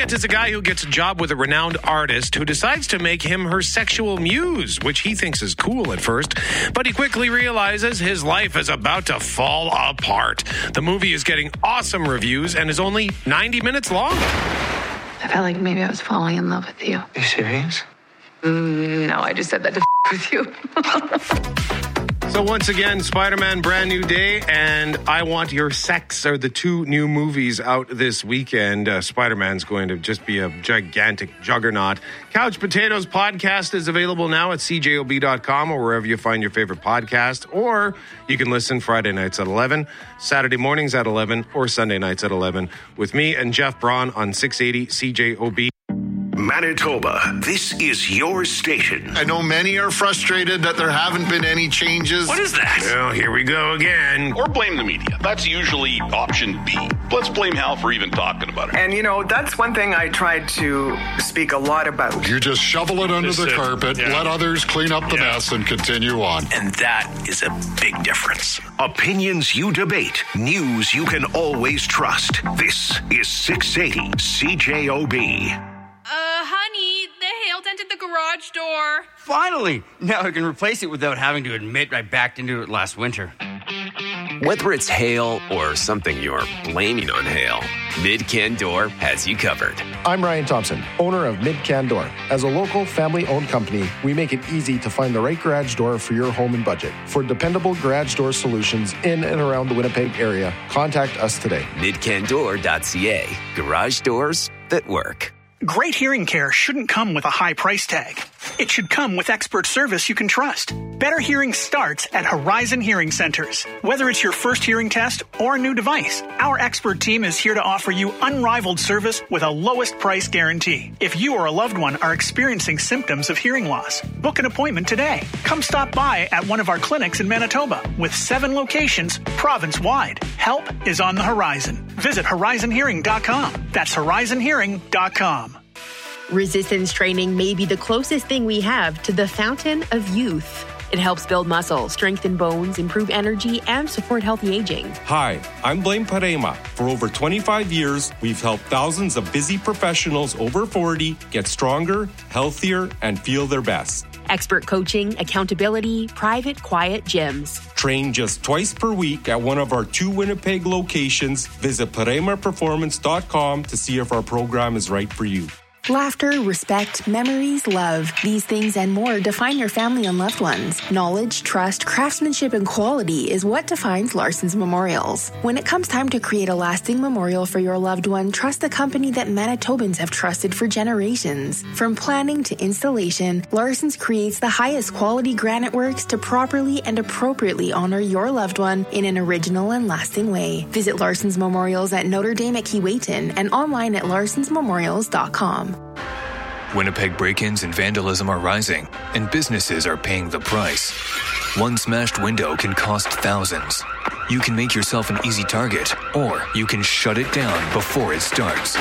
Elliot is a guy who gets a job with a renowned artist who decides to make him her sexual muse, which he thinks is cool at first, but he quickly realizes his life is about to fall apart. The movie is getting awesome reviews and is only 90 minutes long. I felt like maybe I was falling in love with you. Are you serious? No, I just said that to with you. So once again, Spider-Man Brand New Day and I Want Your Sex are the two new movies out this weekend. Spider-Man's going to just be a gigantic juggernaut. Couch Potatoes podcast is available now at cjob.com or wherever you find your favorite podcast. Or you can listen Friday nights at 11, Saturday mornings at 11, or Sunday nights at 11 with me and Jeff Braun on 680 CJOB. Manitoba, this is your station. I know many are frustrated that there haven't been any changes. What is that? Well, here we go again. Or blame the media. That's usually option B. Let's blame Hal for even talking about it. And, that's one thing I tried to speak a lot about. You just shovel it under the carpet, let others clean up the mess, and continue on. And that is a big difference. Opinions you debate. News you can always trust. This is 680 CJOB. Honey, the hail dented the garage door. Finally! Now I can replace it without having to admit I backed into it last winter. Whether it's hail or something you're blaming on hail, Mid-Can Door has you covered. I'm Ryan Thompson, owner of Mid-Can Door. As a local, family-owned company, we make it easy to find the right garage door for your home and budget. For dependable garage door solutions in and around the Winnipeg area, contact us today. Midcandoor.ca. Garage doors that work. Great hearing care shouldn't come with a high price tag. It should come with expert service you can trust. Better hearing starts at Horizon Hearing Centers. Whether it's your first hearing test or a new device, our expert team is here to offer you unrivaled service with a lowest price guarantee. If you or a loved one are experiencing symptoms of hearing loss, book an appointment today. Come stop by at one of our clinics in Manitoba with 7 locations province-wide. Help is on the horizon. Visit horizonhearing.com. That's horizonhearing.com. Resistance training may be the closest thing we have to the fountain of youth. It helps build muscle, strengthen bones, improve energy, and support healthy aging. Hi, I'm Blaine Parema. For over 25 years, we've helped thousands of busy professionals over 40 get stronger, healthier, and feel their best. Expert coaching, accountability, private, quiet gyms. Train just twice per week at one of our 2 Winnipeg locations. Visit paremaperformance.com to see if our program is right for you. Laughter, respect, memories, love. These things and more define your family and loved ones. Knowledge, trust, craftsmanship, and quality is what defines Larson's Memorials. When it comes time to create a lasting memorial for your loved one, trust the company that Manitobans have trusted for generations. From planning to installation, Larson's creates the highest quality granite works to properly and appropriately honor your loved one in an original and lasting way. Visit Larson's Memorials at Notre Dame at Keewatin and online at larsonsmemorials.com. Winnipeg break-ins and vandalism are rising, and businesses are paying the price. One smashed window can cost thousands. You can make yourself an easy target, or you can shut it down before it starts.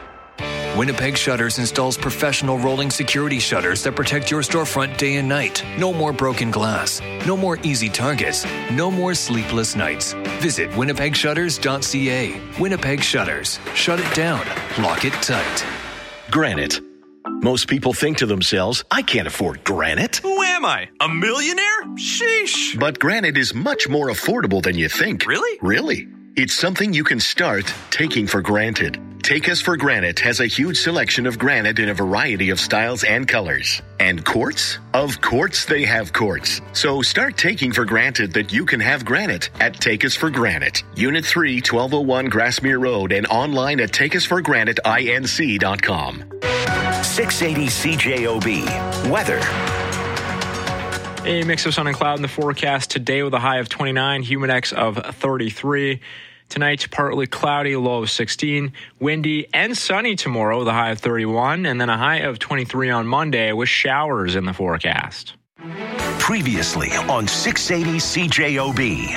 Winnipeg Shutters installs professional rolling security shutters that protect your storefront day and night. No more broken glass. No more easy targets. No more sleepless nights. Visit winnipegshutters.ca. Winnipeg Shutters. Shut it down. Lock it tight. Granite. Most people think to themselves, I can't afford granite. Who am I? A millionaire? Sheesh. But granite is much more affordable than you think. Really? Really. It's something you can start taking for granted. Take Us for Granite has a huge selection of granite in a variety of styles and colors. And quartz? Of course they have quartz. So start taking for granted that you can have granite at Take Us for Granite. Unit 3, 1201 Grassmere Road and online at takeusforgraniteinc.com. 680 CJOB. Weather. A mix of sun and cloud in the forecast today with a high of 29, humidex of 33. Tonight, partly cloudy, low of 16, windy and sunny tomorrow with a high of 31, and then a high of 23 on Monday with showers in the forecast. Previously on 680 CJOB.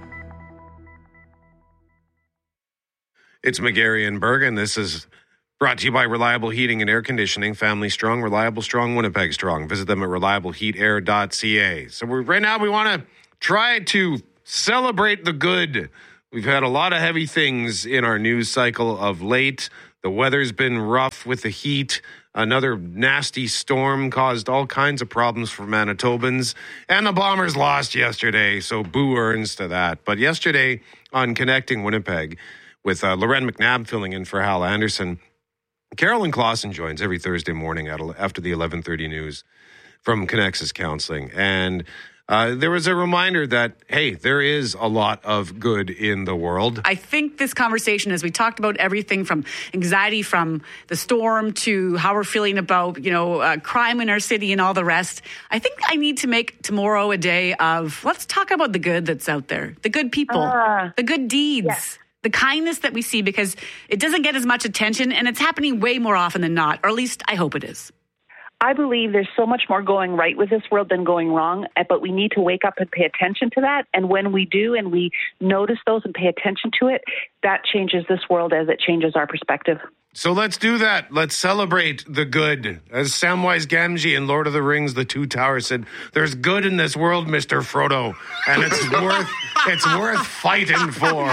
It's McGarry and Bergen. This is brought to you by Reliable Heating and Air Conditioning. Family strong, reliable strong, Winnipeg strong. Visit them at reliableheatair.ca. So right now we want to try to celebrate the good. We've had a lot of heavy things in our news cycle of late. The weather's been rough with the heat. Another nasty storm caused all kinds of problems for Manitobans. And the Bombers lost yesterday, so boo earns to that. But yesterday on Connecting Winnipeg, with Loren McNabb filling in for Hal Anderson, Carolyn Clausen joins every Thursday morning after the 11:30 news from Connexus Counseling. And there was a reminder that, hey, there is a lot of good in the world. I think this conversation, as we talked about everything from anxiety from the storm to how we're feeling about, crime in our city and all the rest, I think I need to make tomorrow a day of, let's talk about the good that's out there, the good people, the good deeds, the kindness that we see, because it doesn't get as much attention and it's happening way more often than not, or at least I hope it is. I believe there's so much more going right with this world than going wrong, but we need to wake up and pay attention to that. And when we do and we notice those and pay attention to it, that changes this world as it changes our perspective. So let's do that. Let's celebrate the good. As Samwise Gamgee in Lord of the Rings, The Two Towers said, there's good in this world, Mr. Frodo, and it's worth fighting for.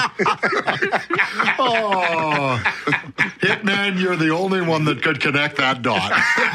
Oh, Hitman, you're the only one that could connect that dot.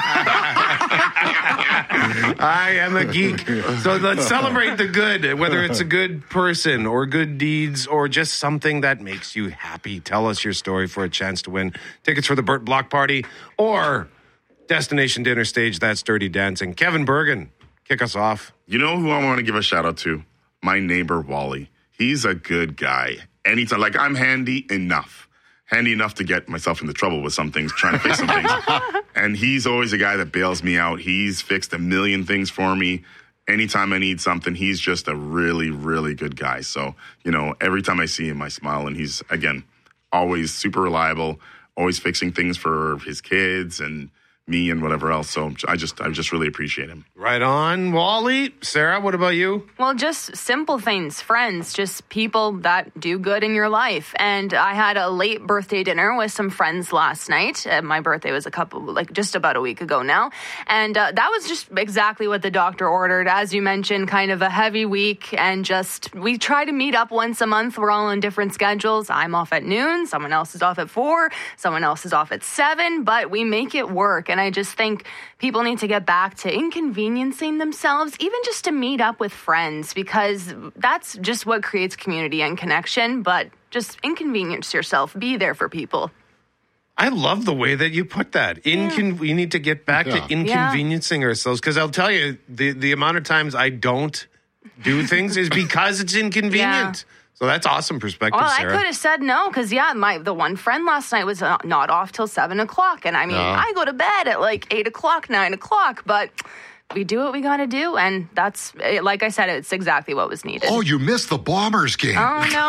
I am a geek. So let's celebrate the good, whether it's a good person or good deeds or just something that makes you happy. Tell us your story for a chance to win tickets for the Burt Block Party or Destination Dinner Stage, That's Dirty Dancing. Kevin Bergen, kick us off. You know who I want to give a shout out to? My neighbor, Wally. He's a good guy. Anytime, I'm handy enough to get myself into trouble with some things, trying to fix some things. And he's always a guy that bails me out. He's fixed a million things for me. Anytime I need something, he's just a really, really good guy. So, every time I see him, I smile. And he's, again, always super reliable, always fixing things for his kids and me and whatever else. So I just really appreciate him. Right on, Wally. Sarah, what about you? Well, just simple things, friends, just people that do good in your life. And I had a late birthday dinner with some friends last night. My birthday was just about a week ago now. And that was just exactly what the doctor ordered. As you mentioned, kind of a heavy week. And we try to meet up once a month. We're all on different schedules. I'm off at noon. Someone else is off at 4. Someone else is off at 7. But we make it work. And I just think people need to get back to inconveniencing themselves, even just to meet up with friends, because that's just what creates community and connection. But just inconvenience yourself. Be there for people. I love the way that you put that. We need to get back to inconveniencing ourselves, because I'll tell you, the amount of times I don't do things is because it's inconvenient. So that's awesome perspective, Sarah. I could have said no, because, the one friend last night was not off till 7 o'clock. And, I go to bed at 8 o'clock, 9 o'clock. But we do what we got to do. And that's, like I said, it's exactly what was needed. Oh, you missed the Bombers game. Oh, no.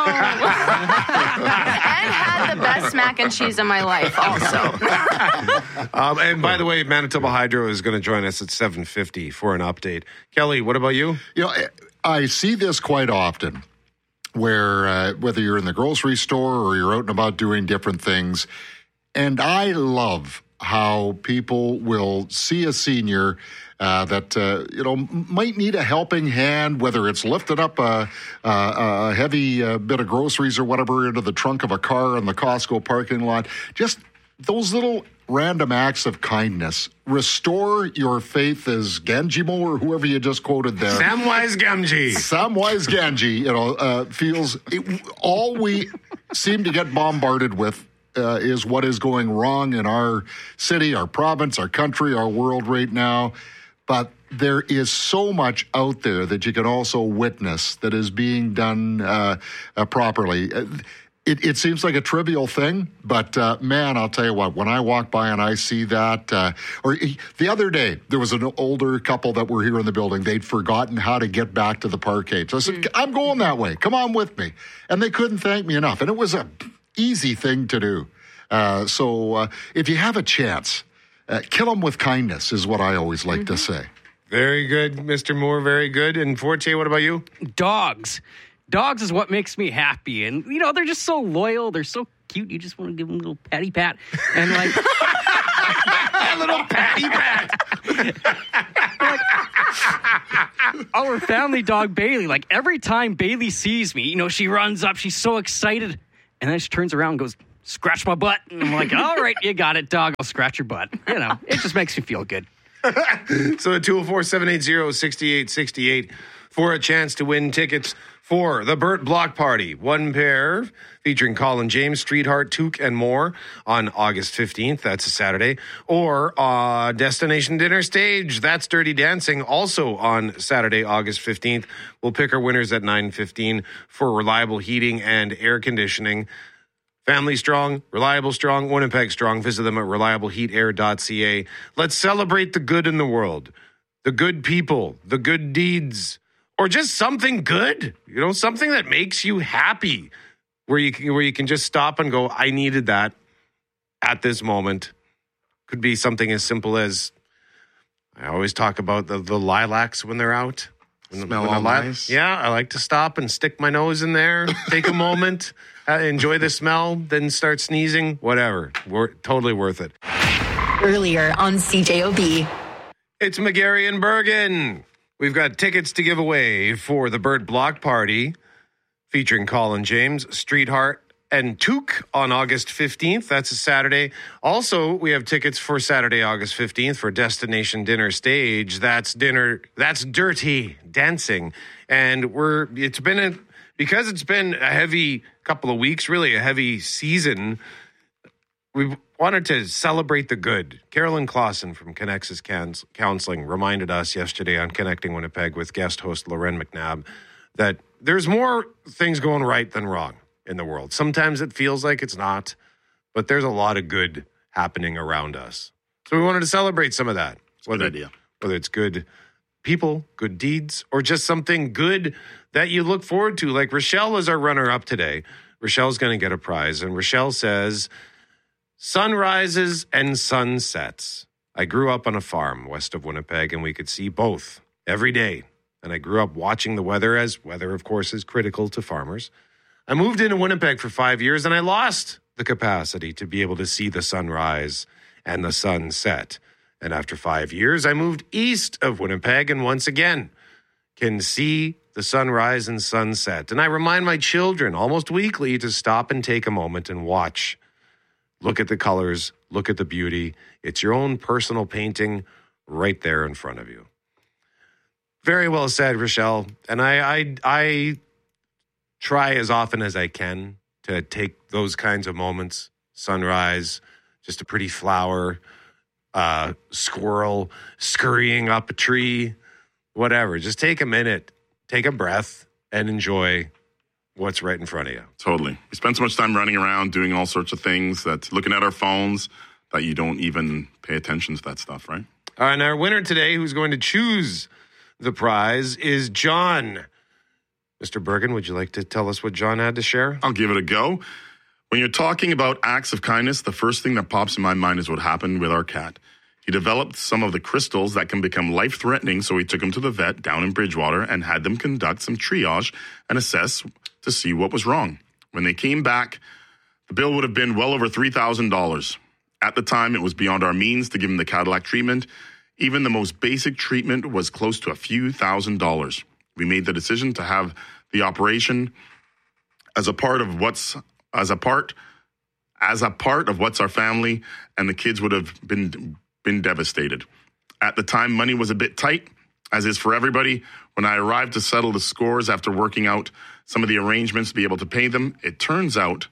And had the best mac and cheese in my life also. And by the way, Manitoba Hydro is going to join us at 7:50 for an update. Kelly, what about you? I see this quite often, where whether you're in the grocery store or you're out and about doing different things. And I love how people will see a senior that might need a helping hand, whether it's lifting up a heavy bit of groceries or whatever into the trunk of a car in the Costco parking lot. Just those little random acts of kindness restore your faith, as Ganjimo or whoever you just quoted there. Samwise Gamgee, feels all we seem to get bombarded with is what is going wrong in our city, our province, our country, our world right now. But there is so much out there that you can also witness that is being done properly. It seems like a trivial thing, but man, I'll tell you what, when I walk by and I see that, or the other day, there was an older couple that were here in the building. They'd forgotten how to get back to the parkade. So I said, I'm going that way. Come on with me. And they couldn't thank me enough. And it was an easy thing to do. So if you have a chance, kill them with kindness is what I always like to say. Very good, Mr. Moore. Very good. And Forte, what about you? Dogs. Dogs is what makes me happy. And, they're just so loyal. They're so cute. You just want to give them a little patty pat. And a little patty pat. Our family dog, Bailey, every time Bailey sees me, she runs up. She's so excited. And then she turns around and goes, scratch my butt. And I'm like, all right, you got it, dog. I'll scratch your butt. You know, it just makes me feel good. So at 204-780-6868 for a chance to win tickets for the Burt Block Party. One pair featuring Colin James, Streetheart, Took, and more on August 15th. That's a Saturday. Or Destination Dinner Stage. That's Dirty Dancing. Also on Saturday, August 15th. We'll pick our winners at 9:15 for reliable heating and air conditioning. Family strong, reliable strong, Winnipeg strong. Visit them at reliableheatair.ca. Let's celebrate the good in the world, the good people, the good deeds, or just something good. You know, something that makes you happy, where you can just stop and go, I needed that at this moment. Could be something as simple as, I always talk about the lilacs when they're out. Smell all nice. Yeah, I like to stop and stick my nose in there, take a moment, enjoy the smell, then start sneezing, whatever. Totally worth it. Earlier on CJOB. It's McGarry and Bergen. We've got tickets to give away for the Burt Block Party featuring Colin James, Streetheart, and Took on August 15th. That's a Saturday. Also, we have tickets for Saturday, August 15th for Destination Dinner Stage. That's Dirty Dancing. And because it's been a heavy couple of weeks, really a heavy season, we wanted to celebrate the good. Carolyn Clausen from Connexus Counseling reminded us yesterday on Connecting Winnipeg with guest host Loren McNabb that there's more things going right than wrong in the world. Sometimes it feels like it's not, but there's a lot of good happening around us. So we wanted to celebrate some of that. Good idea. Whether it's good people, good deeds, or just something good that you look forward to. Like Rochelle is our runner-up today. Rochelle's going to get a prize. And Rochelle says, sunrises and sunsets. I grew up on a farm west of Winnipeg, and we could see both every day. And I grew up watching the weather, as weather, of course, is critical to farmers. I moved into Winnipeg for 5 years, and I lost the capacity to be able to see the sunrise and the sunset. And after 5 years, I moved east of Winnipeg, and once again can see the sunrise and sunset. And I remind my children almost weekly to stop and take a moment and watch. Look at the colors, look at the beauty. It's your own personal painting right there in front of you. Very well said, Rochelle. And I try as often as I can to take those kinds of moments. Sunrise, just a pretty flower, squirrel scurrying up a tree, whatever. Just take a minute, take a breath, and enjoy what's right in front of you. Totally. We spend so much time running around doing all sorts of things, that looking at our phones, that you don't even pay attention to that stuff, right? And our winner today, who's going to choose the prize, is John. Mr. Bergen, would you like to tell us what John had to share? I'll give it a go. When you're talking about acts of kindness, the first thing that pops in my mind is what happened with our cat. He developed some of the crystals that can become life-threatening, so we took him to the vet down in Bridgewater and had them conduct some triage and assess to see what was wrong. When they came back, the bill would have been well over $3,000. At the time, it was beyond our means to give him the Cadillac treatment. Even the most basic treatment was close to a few $1,000s. We made the decision to have the operation as a part of what's our family, and the kids would have been devastated. At the time, money was a bit tight, as is for everybody. When I arrived to settle the scores after working out some of the arrangements to be able to pay them, it turns out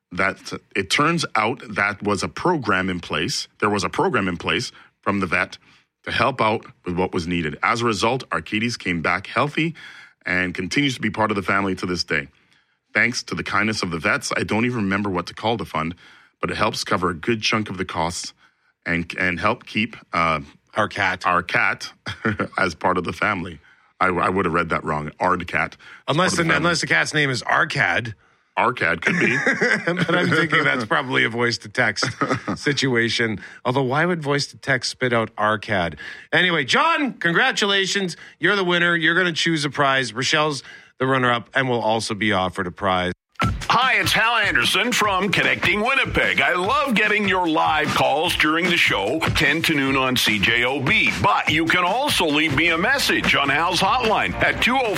that was a program in place. There was a program in place from the vet to help out with what was needed. As a result, our kitties came back healthy and continues to be part of the family to this day. Thanks to the kindness of the vets, I don't even remember what to call the fund, but it helps cover a good chunk of the costs and help keep our cat as part of the family. I would have read that wrong. Ardcat. Unless the cat's name is Arcad. Arcad could be. But I'm thinking that's probably a voice-to-text situation. Although, why would voice-to-text spit out Arcad? Anyway, John, congratulations. You're the winner. You're going to choose a prize. Rochelle's the runner-up and will also be offered a prize. Hi, it's Hal Anderson from Connecting Winnipeg. I love getting your live calls during the show, 10 to noon on CJOB. But you can also leave me a message on Hal's hotline at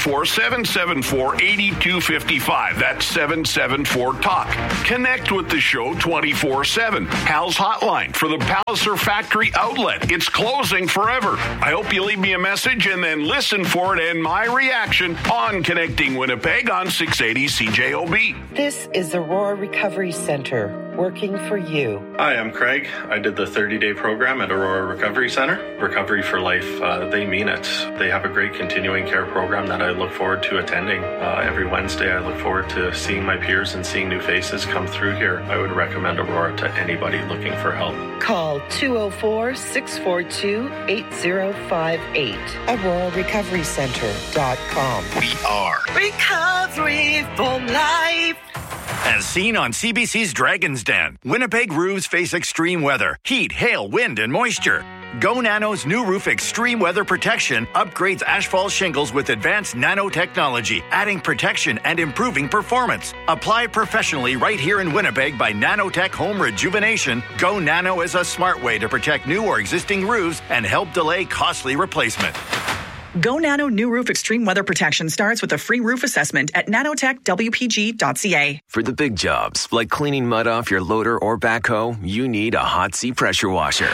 204-774-8255. That's 774-TALK. Connect with the show 24/7. Hal's hotline for the Palliser Factory Outlet. It's closing forever. I hope you leave me a message and then listen for it and my reaction on Connecting Winnipeg on 680 CJOB. This is Aurora Recovery Center, working for you. Hi, I'm Craig. I did the 30-day program at Aurora Recovery Center. Recovery for Life, they mean it. They have a great continuing care program that I look forward to attending. Every Wednesday, I look forward to seeing my peers and seeing new faces come through here. I would recommend Aurora to anybody looking for help. Call 204-642-8058. AuroraRecoveryCenter.com. We are Recovery for Life. As seen on CBC's Dragon's Den, Winnipeg roofs face extreme weather, heat, hail, wind, and moisture. Go Nano's new roof extreme weather protection upgrades asphalt shingles with advanced nanotechnology, adding protection and improving performance. Apply professionally right here in Winnipeg by Nanotech Home Rejuvenation. Go Nano is a smart way to protect new or existing roofs and help delay costly replacement. Go Nano New Roof Extreme Weather Protection starts with a free roof assessment at nanotechwpg.ca. For the big jobs, like cleaning mud off your loader or backhoe, you need a Hot Sea pressure washer.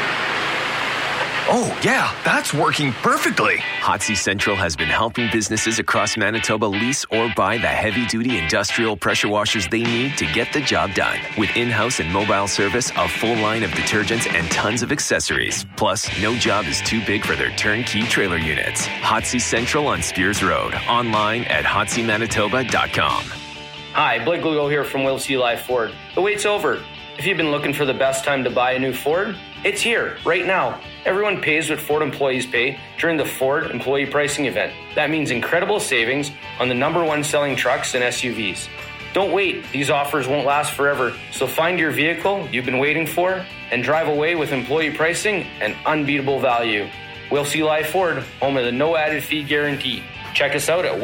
Oh, yeah, that's working perfectly. Hot Sea Central has been helping businesses across Manitoba lease or buy the heavy-duty industrial pressure washers they need to get the job done. With in-house and mobile service, a full line of detergents, and tons of accessories. Plus, no job is too big for their turnkey trailer units. Hot Sea Central on Spears Road. Online at hotseamanitoba.com. Hi, Blake Lugo here from Will C. Live Ford. The wait's over. If you've been looking for the best time to buy a new Ford, it's here, right now. Everyone pays what Ford employees pay during the Ford Employee Pricing Event. That means incredible savings on the #1 selling trucks and SUVs. Don't wait. These offers won't last forever. So find your vehicle you've been waiting for and drive away with employee pricing and unbeatable value. Will C. Live Ford, home of the no added fee guarantee. Check us out at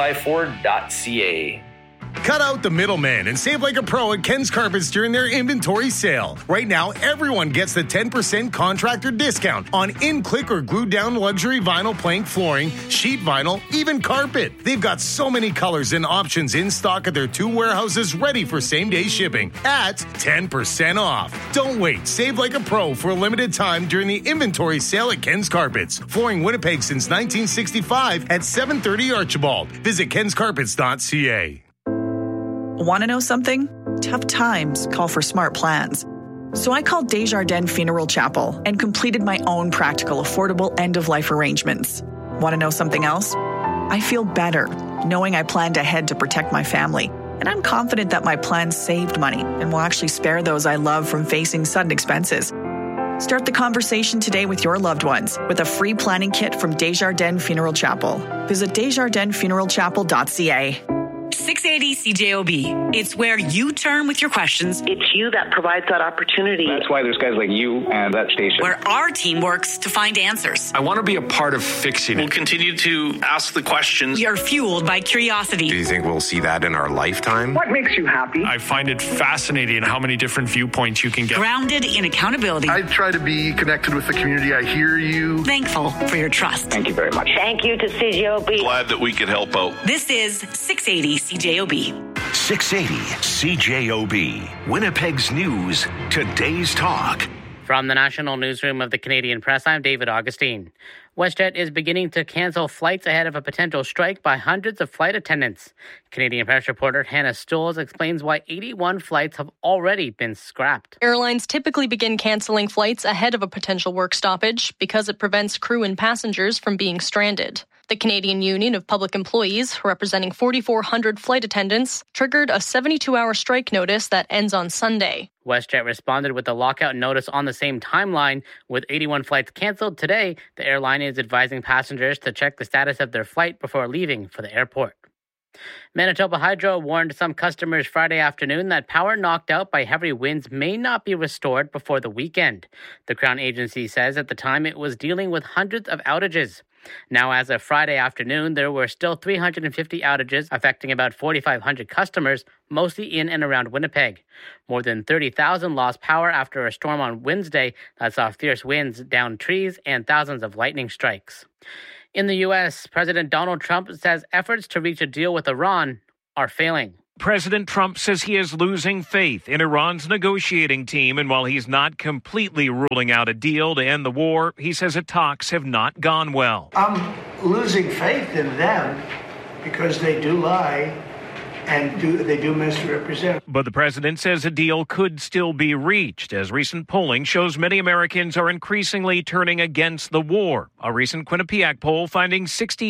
willclifeford.ca. Cut out the middleman and save like a pro at Ken's Carpets during their inventory sale. Right now, everyone gets the 10% contractor discount on in-click or glued-down luxury vinyl plank flooring, sheet vinyl, even carpet. They've got so many colors and options in stock at their 2 warehouses ready for same-day shipping at 10% off. Don't wait. Save like a pro for a limited time during the inventory sale at Ken's Carpets. Flooring Winnipeg since 1965 at 730 Archibald. Visit kenscarpets.ca. Want to know something? Tough times call for smart plans. So I called Desjardins Funeral Chapel and completed my own practical, affordable end-of-life arrangements. Want to know something else? I feel better knowing I planned ahead to protect my family. And I'm confident that my plan saved money and will actually spare those I love from facing sudden expenses. Start the conversation today with your loved ones with a free planning kit from Desjardins Funeral Chapel. Visit desjardinsfuneralchapel.ca. 680 CJOB. It's where you turn with your questions. It's you that provides that opportunity. That's why there's guys like you and that station. Where our team works to find answers. I want to be a part of fixing it. We'll continue to ask the questions. We are fueled by curiosity. Do you think we'll see that in our lifetime? What makes you happy? I find it fascinating how many different viewpoints you can get. Grounded in accountability. I try to be connected with the community. I hear you. Thankful for your trust. Thank you very much. Thank you to CJOB. Glad that we could help out. This is 680 CJOB. 680 CJOB. Winnipeg's News. Today's Talk. From the National Newsroom of the Canadian Press, I'm David Augustine. WestJet is beginning to cancel flights ahead of a potential strike by hundreds of flight attendants. Canadian Press reporter Hannah Stolz explains why 81 flights have already been scrapped. Airlines typically begin canceling flights ahead of a potential work stoppage because it prevents crew and passengers from being stranded. The Canadian Union of Public Employees, representing 4,400 flight attendants, triggered a 72-hour strike notice that ends on Sunday. WestJet responded with a lockout notice on the same timeline. With 81 flights canceled today, the airline is advising passengers to check the status of their flight before leaving for the airport. Manitoba Hydro warned some customers Friday afternoon that power knocked out by heavy winds may not be restored before the weekend. The Crown Agency says at the time it was dealing with hundreds of outages. Now, as of Friday afternoon, there were still 350 outages affecting about 4,500 customers, mostly in and around Winnipeg. More than 30,000 lost power after a storm on Wednesday that saw fierce winds down trees and thousands of lightning strikes. In the U.S., President Donald Trump says efforts to reach a deal with Iran are failing. President Trump says he is losing faith in Iran's negotiating team, and while he's not completely ruling out a deal to end the war, he says the talks have not gone well. I'm losing faith in them because they do lie and they do misrepresent. But the president says a deal could still be reached, as recent polling shows many Americans are increasingly turning against the war. A recent Quinnipiac poll finding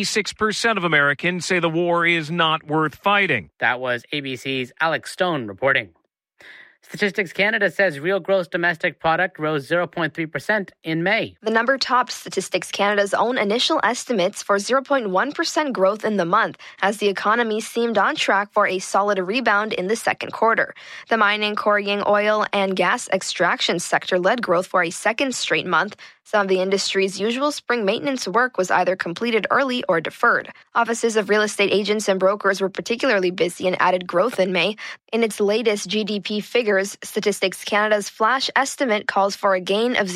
66% of Americans say the war is not worth fighting. That was ABC's Alex Stone reporting. Statistics Canada says real gross domestic product rose 0.3% in May. The number topped Statistics Canada's own initial estimates for 0.1% growth in the month, as the economy seemed on track for a solid rebound in the second quarter. The mining, quarrying, oil, and gas extraction sector led growth for a second straight month. Some of the industry's usual spring maintenance work was either completed early or deferred. Offices of real estate agents and brokers were particularly busy and added growth in May. In its latest GDP figures, Statistics Canada's flash estimate calls for a gain of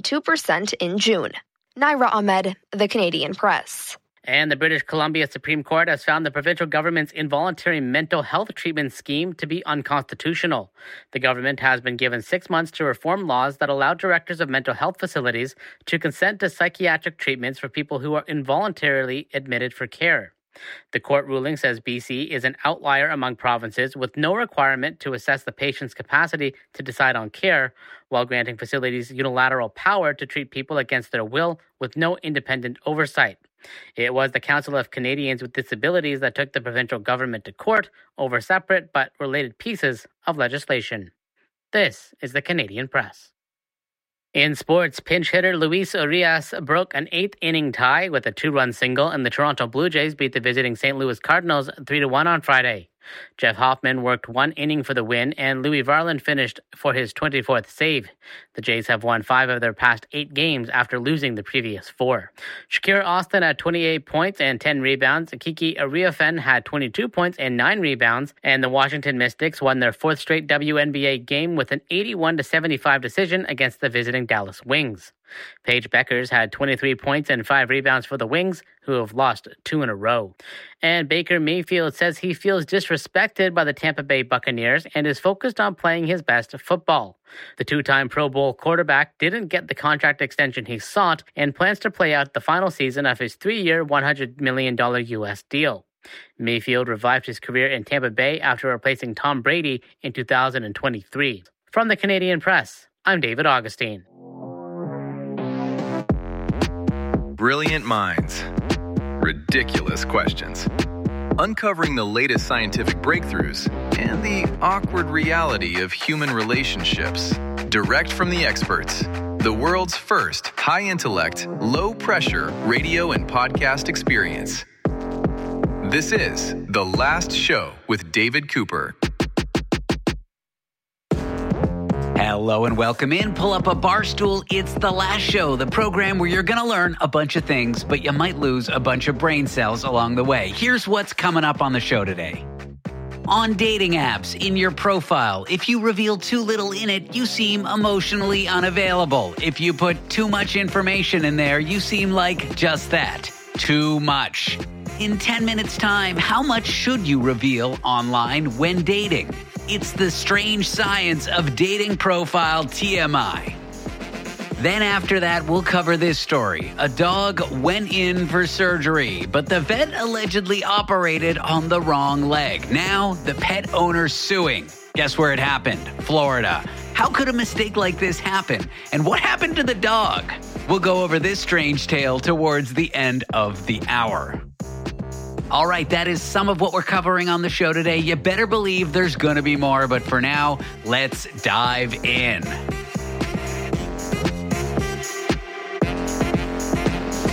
0.2% in June. Naira Ahmed, The Canadian Press. And the British Columbia Supreme Court has found the provincial government's involuntary mental health treatment scheme to be unconstitutional. The government has been given 6 months to reform laws that allow directors of mental health facilities to consent to psychiatric treatments for people who are involuntarily admitted for care. The court ruling says BC is an outlier among provinces with no requirement to assess the patient's capacity to decide on care, while granting facilities unilateral power to treat people against their will with no independent oversight. It was the Council of Canadians with Disabilities that took the provincial government to court over separate but related pieces of legislation. This is the Canadian Press. In sports, pinch hitter Luis Urias broke an 8th-inning tie with a 2-run single, and the Toronto Blue Jays beat the visiting St. Louis Cardinals 3-1 on Friday. Jeff Hoffman worked 1 inning for the win, and Louis Varland finished for his 24th save. The Jays have won 5 of their past 8 games after losing the previous 4. Shakira Austin had 28 points and 10 rebounds. Kiki Ariafen had 22 points and 9 rebounds. And the Washington Mystics won their 4th straight WNBA game with an 81-75 decision against the visiting Dallas Wings. Paige Beckers had 23 points and 5 rebounds for the Wings, who have lost 2 in a row. And Baker Mayfield says he feels disrespected by the Tampa Bay Buccaneers and is focused on playing his best football. The 2-time Pro Bowl quarterback didn't get the contract extension he sought and plans to play out the final season of his 3-year, $100 million U.S. deal. Mayfield revived his career in Tampa Bay after replacing Tom Brady in 2023. From the Canadian Press, I'm David Augustine. Brilliant minds. Ridiculous questions. Uncovering the latest scientific breakthroughs and the awkward reality of human relationships. Direct from the experts. The world's first high-intellect, low-pressure radio and podcast experience. This is The Last Show with David Cooper. Hello and welcome in. Pull up a bar stool. It's The Last Show, the program where you're going to learn a bunch of things, but you might lose a bunch of brain cells along the way. Here's what's coming up on the show today. On dating apps, in your profile, if you reveal too little in it, you seem emotionally unavailable. If you put too much information in there, you seem like just that, too much. In 10 minutes' time, how much should you reveal online when dating? It's the strange science of dating profile TMI. Then after that, we'll cover this story. A dog went in for surgery, but the vet allegedly operated on the wrong leg. Now, the pet owner's suing. Guess where it happened? Florida. How could a mistake like this happen? And what happened to the dog? We'll go over this strange tale towards the end of the hour. All right, that is some of what we're covering on the show today. You better believe there's going to be more, but for now, let's dive in.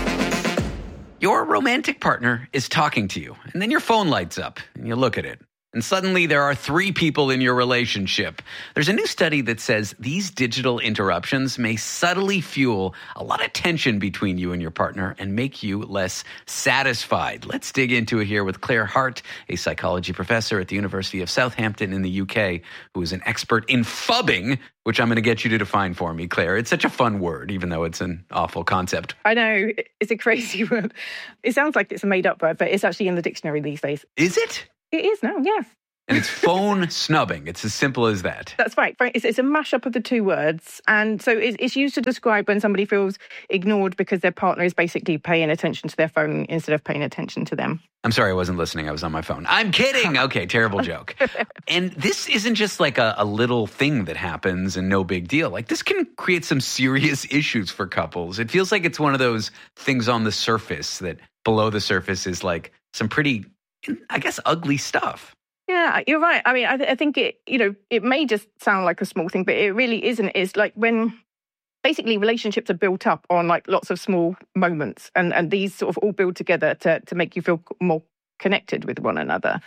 Your romantic partner is talking to you, and then your phone lights up, and you look at it. and suddenly there are 3 people in your relationship. There's a new study that says these digital interruptions may subtly fuel a lot of tension between you and your partner and make you less satisfied. Let's dig into it here with Claire Hart, a psychology professor at the University of Southampton in the UK, who is an expert in fubbing, which I'm going to get you to define for me, Claire. It's such a fun word, even though it's an awful concept. I know, it's a crazy word. It sounds like it's a made-up word, but it's actually in the dictionary these days. Is it? It is now, yes. And it's phone snubbing. It's as simple as that. That's right. It's a mashup of the 2 words. And so it's used to describe when somebody feels ignored because their partner is basically paying attention to their phone instead of paying attention to them. I'm sorry, I wasn't listening. I was on my phone. I'm kidding. Okay, terrible joke. And this isn't just like a little thing that happens and no big deal. Like, this can create some serious issues for couples. It feels like it's one of those things on the surface that below the surface is like some pretty, I guess, ugly stuff. Yeah, you're right. I mean, I think it may just sound like a small thing, but it really isn't. It's like when basically relationships are built up on like lots of small moments and these sort of all build together to make you feel more connected with one another.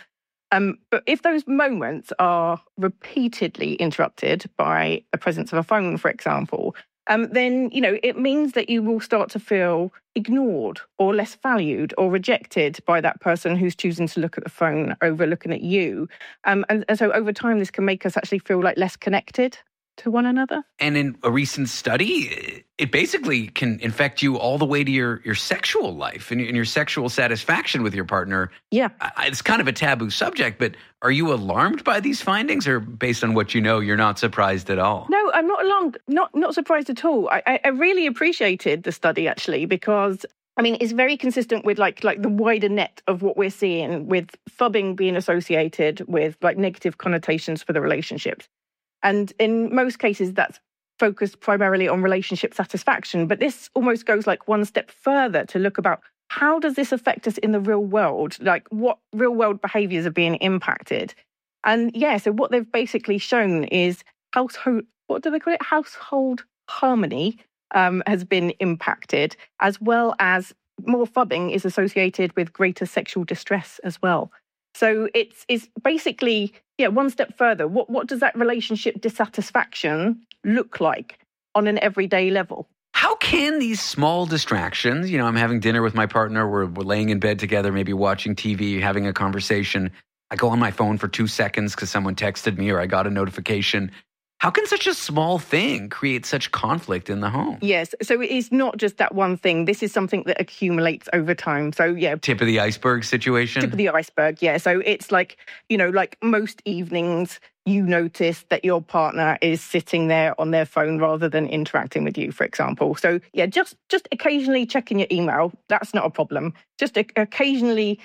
But if those moments are repeatedly interrupted by the presence of a phone, for example, then, it means that you will start to feel ignored or less valued or rejected by that person who's choosing to look at the phone over looking at you. And so over time, this can make us actually feel like less connected to one another. And in a recent study, it basically can infect you all the way to your sexual life and your sexual satisfaction with your partner. Yeah. It's kind of a taboo subject, but are you alarmed by these findings, or based on what you know, you're not surprised at all? No, I'm not alarmed, not surprised at all. I really appreciated the study, actually, because I mean, it's very consistent with like the wider net of what we're seeing with fubbing being associated with like negative connotations for the relationships. And in most cases, that's focused primarily on relationship satisfaction. But this almost goes like one step further to look about how does this affect us in the real world? Like, what real world behaviors are being impacted? And so what they've basically shown is household harmony has been impacted, as well as more fubbing is associated with greater sexual distress as well. So it's basically, one step further. What does that relationship dissatisfaction look like on an everyday level? How can these small distractions, I'm having dinner with my partner, we're laying in bed together, maybe watching TV, having a conversation. I go on my phone for 2 seconds because someone texted me or I got a notification. How can such a small thing create such conflict in the home? Yes. So it is not just that one thing. This is something that accumulates over time. So, Tip of the iceberg situation? Tip of the iceberg, yeah. So it's like, like most evenings, you notice that your partner is sitting there on their phone rather than interacting with you, for example. So, just occasionally checking your email, that's not a problem. Just occasionally,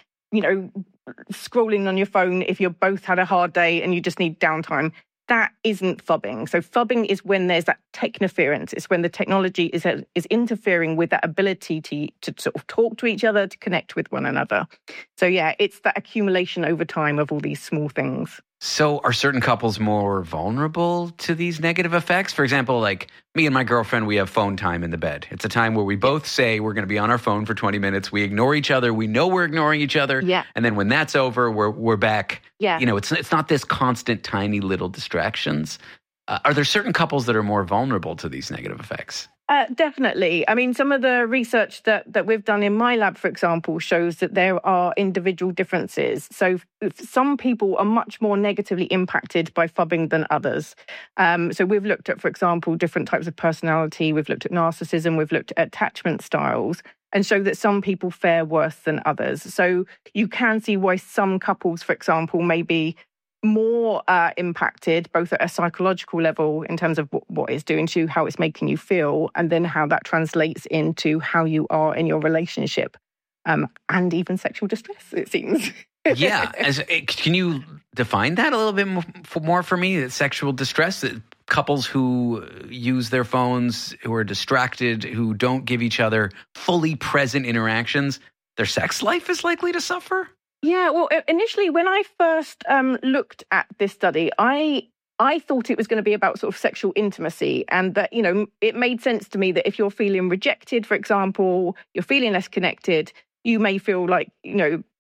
scrolling on your phone if you've both had a hard day and you just need downtime. That isn't fubbing. So fubbing is when there's that technoference. It's when the technology is interfering with that ability to sort of talk to each other, to connect with one another. So it's that accumulation over time of all these small things. So are certain couples more vulnerable to these negative effects? For example, like me and my girlfriend, we have phone time in the bed. It's a time where we both say we're going to be on our phone for 20 minutes. We ignore each other. We know we're ignoring each other. Yeah. And then when that's over, we're back. Yeah. It's not this constant tiny little distractions. Are there certain couples that are more vulnerable to these negative effects? Definitely. I mean, some of the research that we've done in my lab, for example, shows that there are individual differences. So some people are much more negatively impacted by fubbing than others. So we've looked at, for example, different types of personality. We've looked at narcissism. We've looked at attachment styles, and show that some people fare worse than others. So you can see why some couples, for example, may be more impacted, both at a psychological level in terms of what it's doing to you, how it's making you feel, and then how that translates into how you are in your relationship, and even sexual distress, it seems. Yeah. Can you define that a little bit more for me? Sexual distress, couples who use their phones, who are distracted, who don't give each other fully present interactions, their sex life is likely to suffer? Yeah, well, initially, when I first looked at this study, I thought it was going to be about sort of sexual intimacy, and that, it made sense to me that if you're feeling rejected, for example, you're feeling less connected, you may feel like,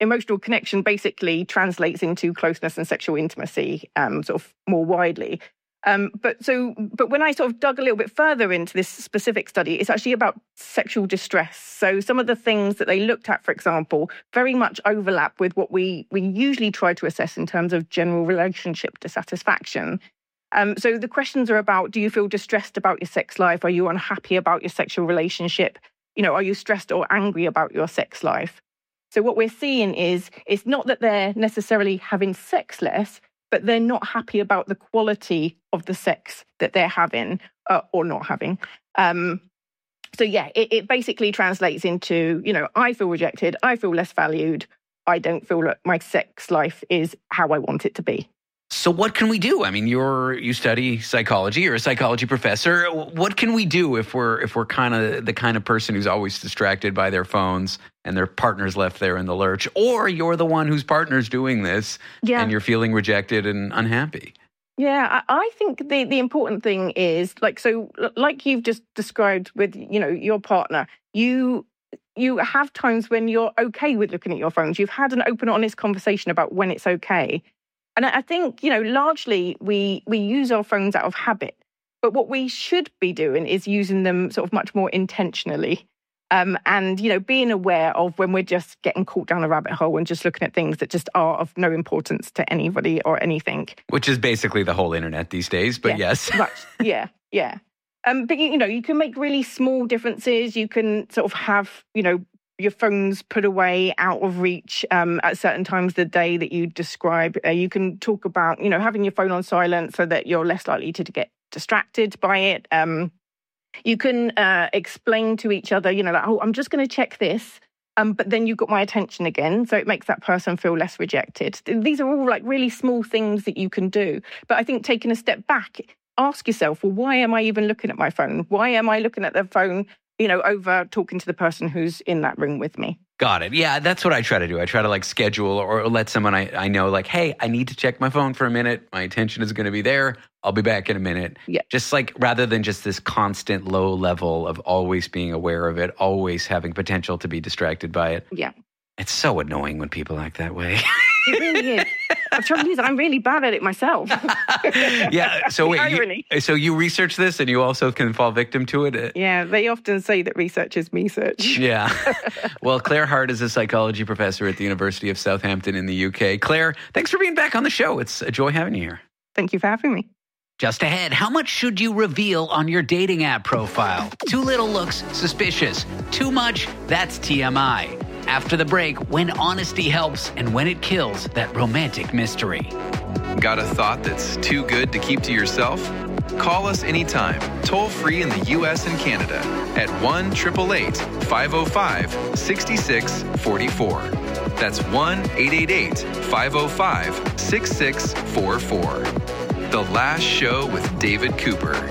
emotional connection basically translates into closeness and sexual intimacy, sort of more widely. But when I sort of dug a little bit further into this specific study, it's actually about sexual distress. So some of the things that they looked at, for example, very much overlap with what we usually try to assess in terms of general relationship dissatisfaction. So the questions are about, do you feel distressed about your sex life? Are you unhappy about your sexual relationship? Are you stressed or angry about your sex life? So what we're seeing is, it's not that they're necessarily having sex less, but they're not happy about the quality of the sex that they're having or not having. So yeah, it basically translates into, I feel rejected, I feel less valued, I don't feel like my sex life is how I want it to be. So what can we do? I mean, you study psychology, you're a psychology professor. What can we do if we're kind of the kind of person who's always distracted by their phones and their partner's left there in the lurch, or you're the one whose partner's doing this and you're feeling rejected and unhappy? Yeah, I think the important thing is, like you've just described with, your partner, you have times when you're okay with looking at your phones. You've had an open, honest conversation about when it's okay. And I think, largely we use our phones out of habit. But what we should be doing is using them sort of much more intentionally. And, being aware of when we're just getting caught down a rabbit hole and just looking at things that just are of no importance to anybody or anything. Which is basically the whole internet these days, but yes. Right. Yeah. But, you can make really small differences. You can sort of have, your phone's put away out of reach at certain times of the day that you describe. You can talk about, having your phone on silent so that you're less likely to get distracted by it. You can explain to each other, I'm just going to check this, but then you've got my attention again. So it makes that person feel less rejected. These are all like really small things that you can do. But I think taking a step back, ask yourself, well, why am I even looking at my phone? Why am I looking at the phone, over talking to the person who's in that room with me? Got it. Yeah, that's what I try to do. I try to schedule or let someone I know hey, I need to check my phone for a minute. My attention is going to be there. I'll be back in a minute. Yeah. Just rather than just this constant low level of always being aware of it, always having potential to be distracted by it. Yeah. It's so annoying when people act that way. It really is. The trouble is, I'm really bad at it myself. Yeah. So wait, so you research this and you also can fall victim to it? Yeah. They often say that research is me search. Yeah. Well, Claire Hart is a psychology professor at the University of Southampton in the UK. Claire, thanks for being back on the show. It's a joy having you here. Thank you for having me. Just ahead, how much should you reveal on your dating app profile? Too little looks suspicious. Too much, that's TMI. After the break, when honesty helps and when it kills that romantic mystery. Got a thought that's too good to keep to yourself? Call us anytime, toll free in the U.S. and Canada at 1-888-505-6644. That's 1-888-505-6644. The Last Show with David Cooper.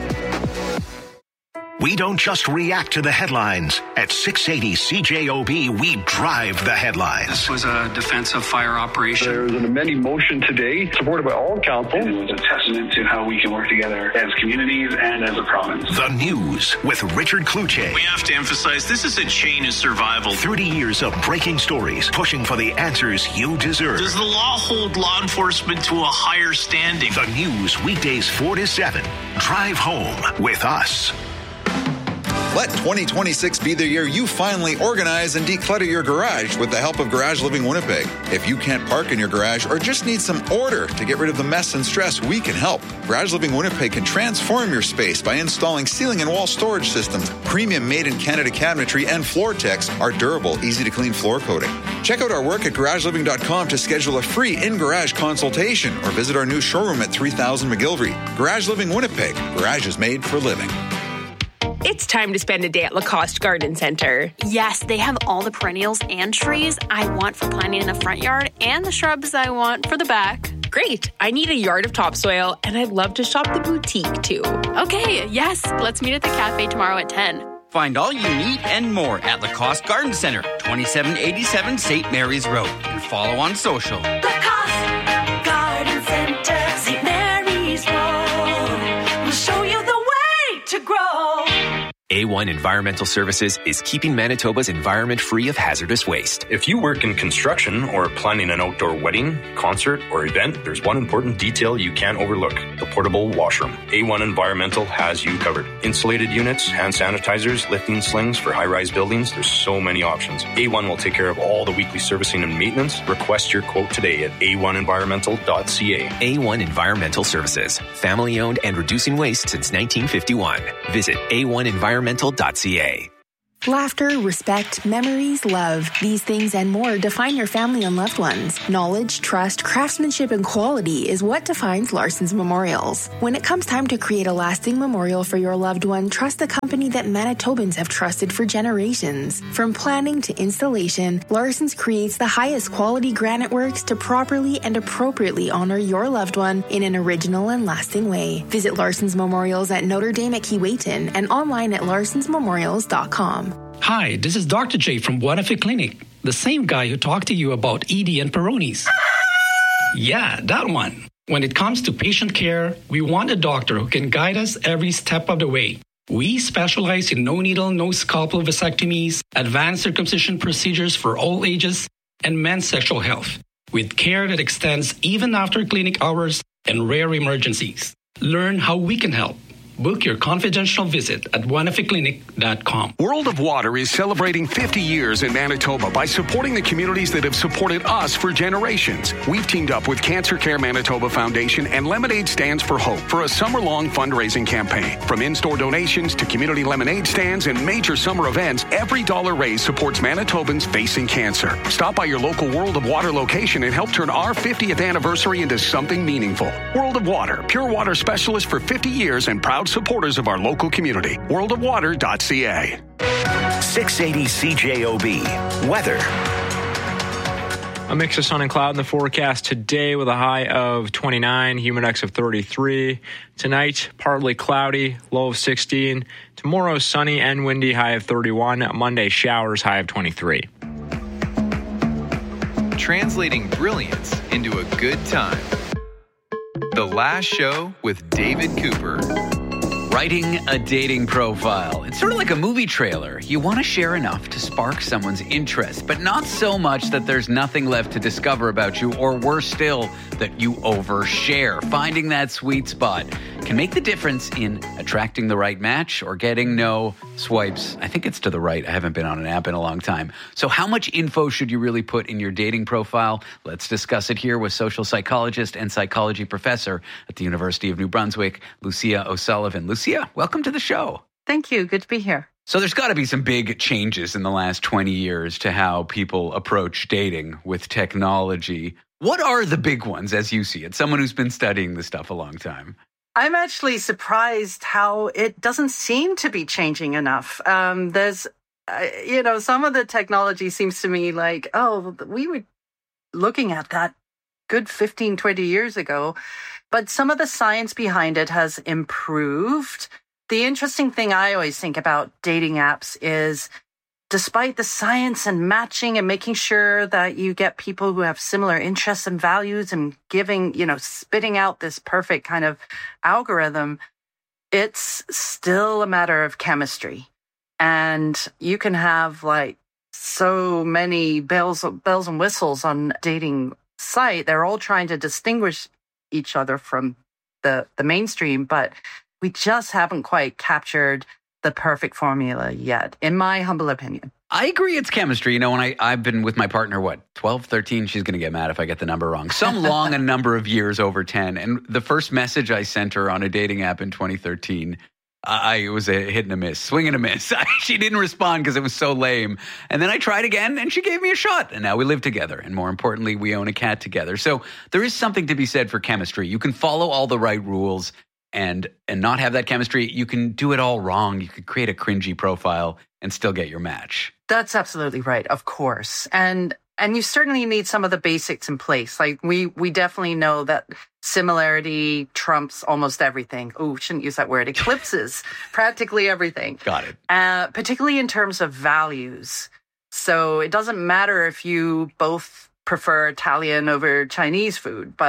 We don't just react to the headlines. At 680 CJOB, we drive the headlines. This was a defensive fire operation. There was an amending motion today, supported by all council. It was a testament to how we can work together as communities and as a province. The News with Richard Kluche. We have to emphasize this is a chain of survival. 30 years of breaking stories, pushing for the answers you deserve. Does the law hold law enforcement to a higher standing? The News, weekdays 4 to 7. Drive home with us. Let 2026 be the year you finally organize and declutter your garage with the help of Garage Living Winnipeg. If you can't park in your garage or just need some order to get rid of the mess and stress, we can help. Garage Living Winnipeg can transform your space by installing ceiling and wall storage systems, premium made-in-Canada cabinetry, and Floortex, our durable, easy-to-clean floor coating. Check out our work at garageliving.com to schedule a free in-garage consultation or visit our new showroom at 3000 McGillivray. Garage Living Winnipeg. Garage is made for living. It's time to spend a day at Lacoste Garden Center. Yes, they have all the perennials and trees I want for planting in the front yard and the shrubs I want for the back. Great. I need a yard of topsoil, and I'd love to shop the boutique, too. Okay, yes. Let's meet at the cafe tomorrow at 10. Find all you need and more at Lacoste Garden Center, 2787 St. Mary's Road. And follow on social. Lacoste Garden Center, St. Mary's Road. We'll show you the way to grow. A1 Environmental Services is keeping Manitoba's environment free of hazardous waste. If you work in construction or planning an outdoor wedding, concert, or event, there's one important detail you can't overlook: the portable washroom. A1 Environmental has you covered. Insulated units, hand sanitizers, lifting slings for high-rise buildings. There's so many options. A1 will take care of all the weekly servicing and maintenance. Request your quote today at a1environmental.ca. A1 Environmental Services. Family-owned and reducing waste since 1951. Visit a1environmental.ca. Laughter, respect, memories, love. These things and more define your family and loved ones. Knowledge, trust, craftsmanship, and quality is what defines Larson's Memorials. When it comes time to create a lasting memorial for your loved one, trust the company that Manitobans have trusted for generations. From planning to installation, Larson's creates the highest quality granite works to properly and appropriately honor your loved one in an original and lasting way. Visit Larson's Memorials at Notre Dame at Keewatin and online at larsonsmemorials.com. Hi, this is Dr. J from Buenafe Clinic, the same guy who talked to you about ED and Peyronie's. Yeah, that one. When it comes to patient care, we want a doctor who can guide us every step of the way. We specialize in no-needle, no-scalpel vasectomies, advanced circumcision procedures for all ages, and men's sexual health, with care that extends even after clinic hours and rare emergencies. Learn how we can help. Book your confidential visit at buenafeclinic.com. World of Water is celebrating 50 years in Manitoba by supporting the communities that have supported us for generations. We've teamed up with Cancer Care Manitoba Foundation and Lemonade Stands for Hope for a summer-long fundraising campaign. From in-store donations to community lemonade stands and major summer events, every dollar raised supports Manitobans facing cancer. Stop by your local World of Water location and help turn our 50th anniversary into something meaningful. World of Water, pure water specialist for 50 years and proud supporters of our local community. worldofwater.ca. 680 CJOB. Weather. A mix of sun and cloud in the forecast today with a high of 29, humid index of 33. Tonight, partly cloudy, low of 16. Tomorrow, sunny and windy, high of 31. Monday, showers, high of 23. Translating brilliance into a good time. The Last Show with David Cooper. Writing a dating profile. It's sort of like a movie trailer. You want to share enough to spark someone's interest, but not so much that there's nothing left to discover about you, or worse still, that you overshare. Finding that sweet spot can make the difference in attracting the right match or getting no swipes. I think it's to the right. I haven't been on an app in a long time. So how much info should you really put in your dating profile? Let's discuss it here with social psychologist and psychology professor at the University of New Brunswick, Lucia O'Sullivan. Lucia, welcome to the show. Thank you. Good to be here. So there's got to be some big changes in the last 20 years to how people approach dating with technology. What are the big ones as you see it? Someone who's been studying this stuff a long time. I'm actually surprised how it doesn't seem to be changing enough. There's, some of the technology seems to me like, we were looking at that good 15, 20 years ago. But some of the science behind it has improved. The interesting thing I always think about dating apps is, despite the science and matching and making sure that you get people who have similar interests and values and spitting out this perfect kind of algorithm, it's still a matter of chemistry. And you can have so many bells and whistles on dating site. They're all trying to distinguish each other from the mainstream, but we just haven't quite captured the perfect formula yet, in my humble opinion. I agree it's chemistry. When I've been with my partner, 12, 13? She's going to get mad if I get the number wrong. Some long a number of years, over 10. And the first message I sent her on a dating app in 2013, it was a hit and a miss, swing and a miss. She didn't respond because it was so lame. And then I tried again and she gave me a shot. And now we live together. And more importantly, we own a cat together. So there is something to be said for chemistry. You can follow all the right rules and not have that chemistry. You can do it all wrong. You could create a cringy profile and still get your match. That's absolutely right, of course. And you certainly need some of the basics in place. We definitely know that similarity trumps almost everything. Oh, shouldn't use that word. Eclipses practically everything. Got it. Particularly in terms of values. So it doesn't matter if you both prefer Italian over Chinese food, but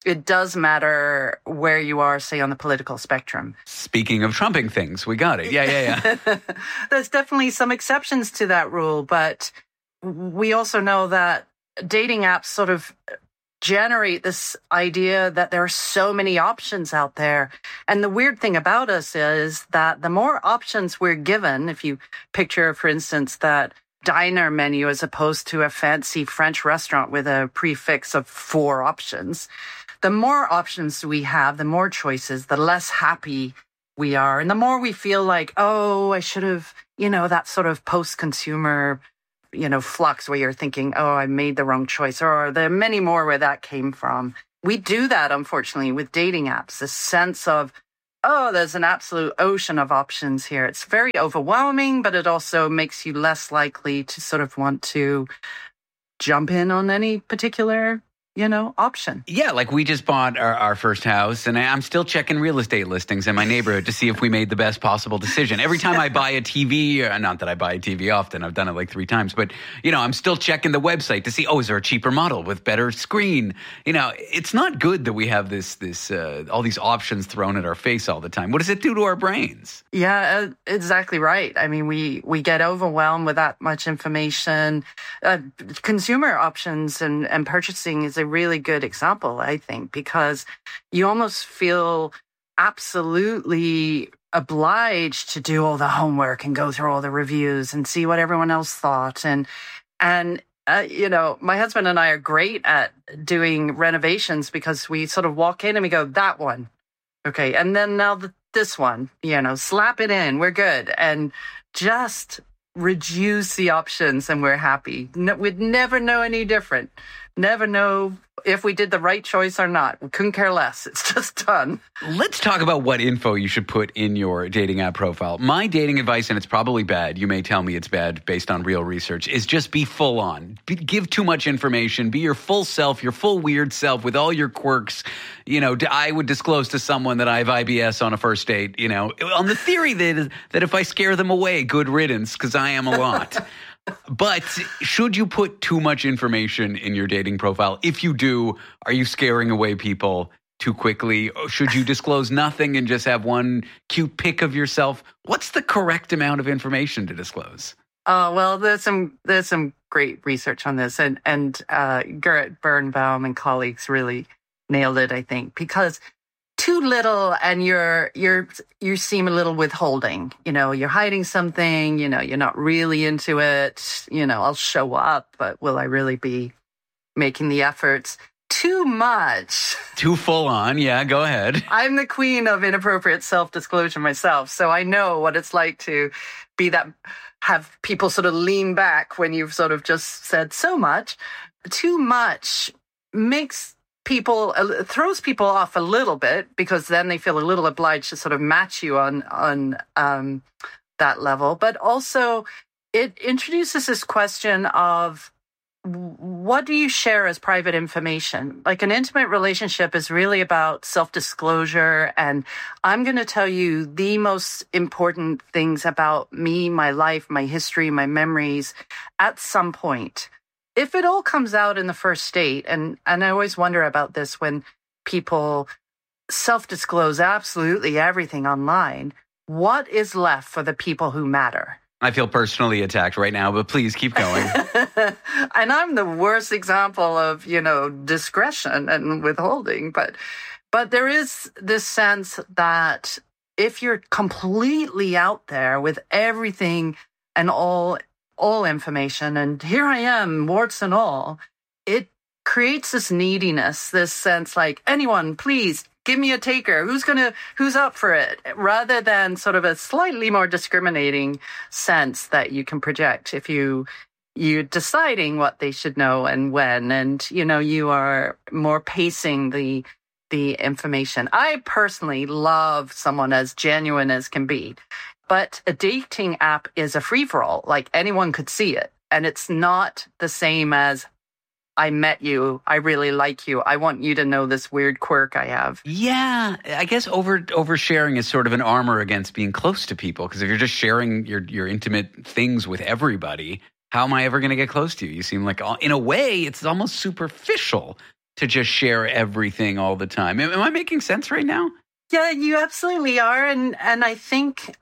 it does matter where you are, say, on the political spectrum. Speaking of trumping things, we got it. Yeah. There's definitely some exceptions to that rule, but we also know that dating apps sort of generate this idea that there are so many options out there. And the weird thing about us is that the more options we're given, if you picture, for instance, that diner menu as opposed to a fancy French restaurant with a prefix of 4 options, the more options we have, the more choices, the less happy we are. And the more we feel like, oh, I should have, that sort of post-consumer, flux where you're thinking, oh, I made the wrong choice, or there are many more where that came from. We do that, unfortunately, with dating apps, this sense of, oh, there's an absolute ocean of options here. It's very overwhelming, but it also makes you less likely to sort of want to jump in on any particular option. Yeah, like we just bought our first house, and I'm still checking real estate listings in my neighborhood to see if we made the best possible decision. Every time I buy a TV, not that I buy a TV often, I've done it like 3 times, but, I'm still checking the website to see, is there a cheaper model with better screen? It's not good that we have this all these options thrown at our face all the time. What does it do to our brains? Yeah, exactly right. I mean, we get overwhelmed with that much information. Consumer options and purchasing is a really good example, I think, because you almost feel absolutely obliged to do all the homework and go through all the reviews and see what everyone else thought. And my husband and I are great at doing renovations because we sort of walk in and we go, that one. Okay. And then now this one, slap it in. We're good. And just reduce the options and we're happy. We'd never know any different. Never know if we did the right choice or not. We couldn't care less. It's just done. Let's talk about what info you should put in your dating app profile. My dating advice, and it's probably bad, you may tell me it's bad based on real research, is just be full on. Give too much information. Be your full self, your full weird self with all your quirks. I would disclose to someone that I have IBS on a first date, on the theory that if I scare them away, good riddance, because I am a lot. But should you put too much information in your dating profile? If you do, are you scaring away people too quickly? Or should you disclose nothing and just have one cute pic of yourself? What's the correct amount of information to disclose? Well, there's some great research on this, and Gerrit Birnbaum and colleagues really nailed it, I think, because too little and you seem a little withholding. You're hiding something, you're not really into it. I'll show up, but will I really be making the efforts? Too much. Too full on. Yeah, go ahead. I'm the queen of inappropriate self-disclosure myself, so I know what it's like to be that, have people sort of lean back when you've sort of just said so much. Too much throws people off a little bit, because then they feel a little obliged to sort of match you on that level. But also it introduces this question of, what do you share as private information? Like, an intimate relationship is really about self-disclosure, and I'm going to tell you the most important things about me, my life, my history, my memories at some point. If it all comes out in the first date, and I always wonder about this when people self-disclose absolutely everything online, what is left for the people who matter? I feel personally attacked right now, but please keep going. And I'm the worst example of, discretion and withholding. But there is this sense that if you're completely out there with everything and all information, and here I am, warts and all, it creates this neediness, this sense like, anyone, please give me a taker. Who's up for it? Rather than sort of a slightly more discriminating sense that you can project if you're deciding what they should know and when, and you are more pacing the information. I personally love someone as genuine as can be. But a dating app is a free-for-all. Like, anyone could see it. And it's not the same as, I met you, I really like you, I want you to know this weird quirk I have. Yeah, I guess oversharing is sort of an armor against being close to people. Because if you're just sharing your intimate things with everybody, how am I ever going to get close to you? You seem like, in a way, it's almost superficial. to just share everything all the time. Am I making sense right now? Yeah, you absolutely are. And I think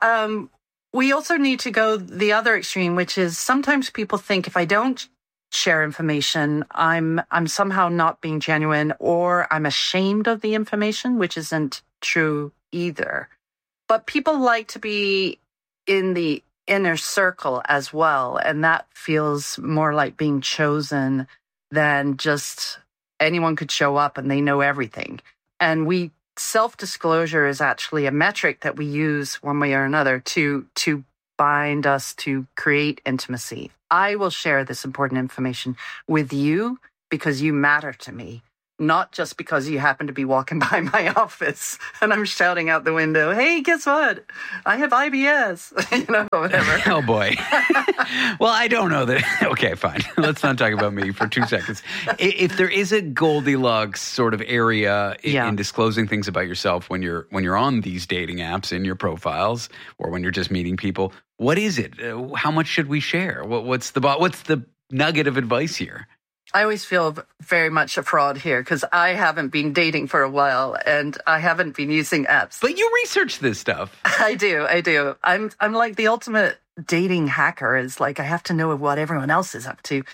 we also need to go the other extreme, which is sometimes people think if I don't share information, I'm somehow not being genuine, or I'm ashamed of the information, which isn't true either. But people like to be in the inner circle as well, and that feels more like being chosen than just anyone could show up and they know everything. And self-disclosure is actually a metric that we use one way or another to bind us, to create intimacy. I will share this important information with you because you matter to me, not just because you happen to be walking by my office and I'm shouting out the window, hey, guess what? I have IBS, whatever. Oh, boy. Well, I don't know that. Okay, fine. Let's not talk about me for 2 seconds. If there is a Goldilocks sort of area in disclosing things about yourself when you're on these dating apps in your profiles or when you're just meeting people, what is it? How much should we share? What's the nugget of advice here? I always feel very much a fraud here because I haven't been dating for a while and I haven't been using apps. But you research this stuff. I do. I'm like the ultimate dating hacker. Is like I have to know what everyone else is up to.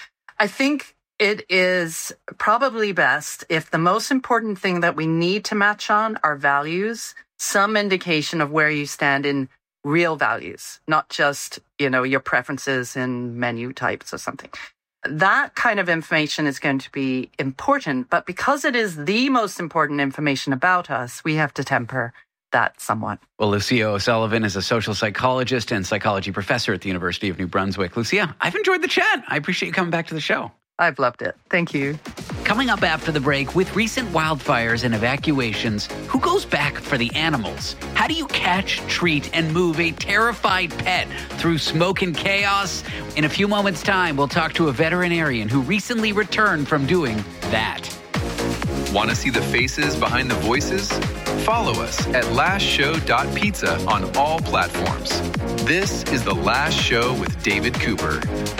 I think it is probably best if the most important thing that we need to match on are values, some indication of where you stand in real values, not just, your preferences in menu types or something. That kind of information is going to be important, but because it is the most important information about us, we have to temper that somewhat. Well, Lucia O'Sullivan is a social psychologist and psychology professor at the University of New Brunswick. Lucia, I've enjoyed the chat. I appreciate you coming back to the show. I've loved it. Thank you. Coming up after the break, with recent wildfires and evacuations, who goes back for the animals? How do you catch, treat, and move a terrified pet through smoke and chaos? In a few moments' time, we'll talk to a veterinarian who recently returned from doing that. Want to see the faces behind the voices? Follow us at lastshow.pizza on all platforms. This is The Last Show with David Cooper.